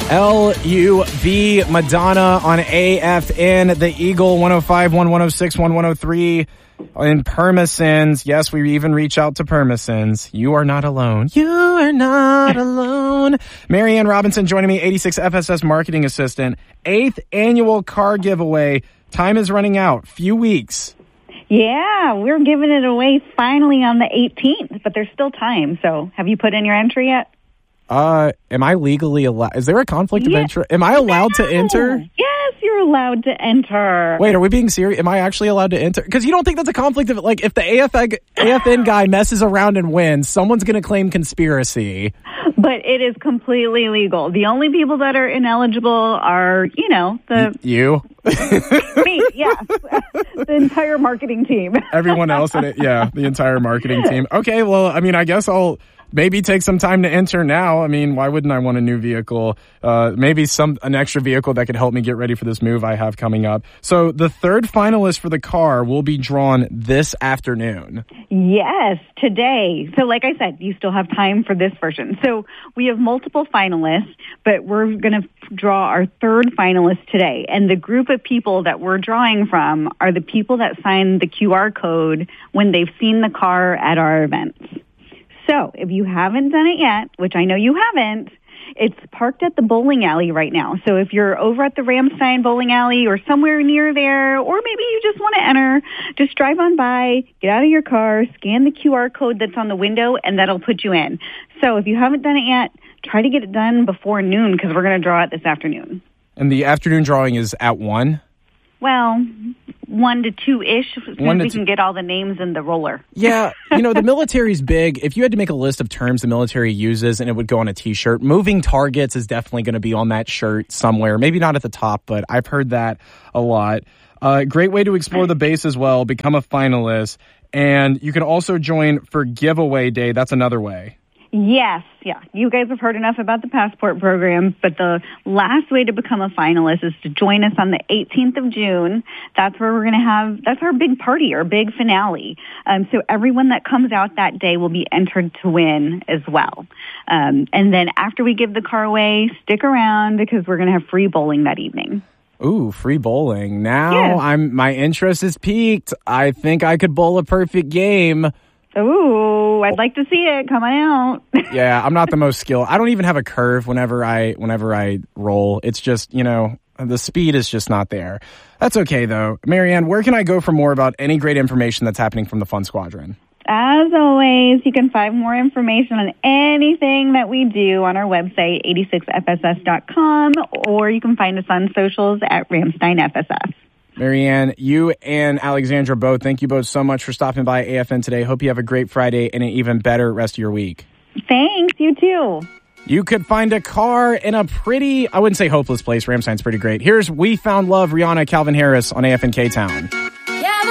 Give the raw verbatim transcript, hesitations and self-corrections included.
L U V Madonna on A F N, the Eagle one oh five point one, one oh six point one, one oh three in Permisons. Yes, we even reach out to Permisons. You are not alone. You are not alone. Marianne Robinson joining me, eighty-six F S S marketing assistant. Eighth annual car giveaway. Time is running out. Few weeks. Yeah, we're giving it away finally on the eighteenth, but there's still time. So have you put in your entry yet? Uh, am I legally allowed? Is there a conflict yes. of interest? Am I allowed no. to enter? Yes, you're allowed to enter. Wait, are we being serious? Am I actually allowed to enter? Because you don't think that's a conflict of, like, if the A F N, A F N guy messes around and wins, someone's going to claim conspiracy. But it is completely legal. The only people that are ineligible are, you know, the... You? Me, yes. The entire marketing team. Everyone else in it, yeah, the entire marketing team. Okay, well, I mean, I guess I'll maybe take some time to enter now. I mean, why wouldn't I want a new vehicle? Uh, maybe some an extra vehicle that could help me get ready for this move I have coming up. So the third finalist for the car will be drawn this afternoon. Yes, today. So like I said, you still have time for this version. So we have multiple finalists, but we're going to draw our third finalist today. And the group of people that we're drawing from are the people that sign the Q R code when they've seen the car at our events. So if you haven't done it yet, which I know you haven't, it's parked at the bowling alley right now. So if you're over at the Ramstein bowling alley or somewhere near there, or maybe you just want to enter, just drive on by, get out of your car, scan the Q R code that's on the window, and that'll put you in. So if you haven't done it yet, try to get it done before noon because we're going to draw it this afternoon. And the afternoon drawing is at one? Well, one to two-ish, as soon One as to we two. can get all the names in the roller. Yeah, you know, the military's big. If you had to make a list of terms the military uses and it would go on a T-shirt, moving targets is definitely going to be on that shirt somewhere. Maybe not at the top, but I've heard that a lot. Uh, great way to explore the base as well, become a finalist. And you can also join for giveaway day. That's another way. Yes, yeah. You guys have heard enough about the passport program, but the last way to become a finalist is to join us on the eighteenth of June. That's where we're going to have, that's our big party, our big finale. Um, so everyone that comes out that day will be entered to win as well. Um, and then after we give the car away, stick around because we're going to have free bowling that evening. Ooh, free bowling. Now Yes. I'm my interest is piqued. I think I could bowl a perfect game. Ooh, I'd like to see it. Come on out. Yeah, I'm not the most skilled. I don't even have a curve whenever I whenever I roll. It's just, you know, the speed is just not there. That's okay, though. Marianne, where can I go for more about any great information that's happening from the Fun Squadron? As always, you can find more information on anything that we do on our website, eighty-six F S S dot com, or you can find us on socials at Ramstein F S S. Marianne, you and Alexandra both, thank you both so much for stopping by A F N today. Hope you have a great Friday and an even better rest of your week. Thanks, you too. You could find a car in a pretty, I wouldn't say hopeless place. Ramstein's pretty great. Here's We Found Love, Rihanna, Calvin Harris on A F N K-Town.